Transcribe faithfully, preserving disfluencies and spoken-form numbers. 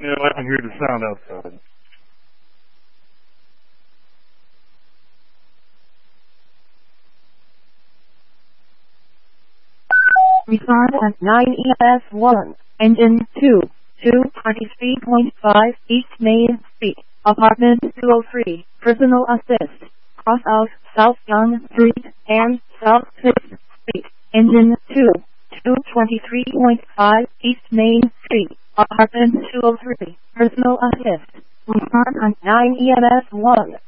Yeah, I can hear the sound outside. Retard at nine E S one, engine two, two twenty-three point five, East Main Street, apartment two oh three, personal assist, cross out South Young Street and South fifth Street, engine two, two twenty-three point five, East Main Street, apartment two oh three, personal assist, retard at nine E M S one.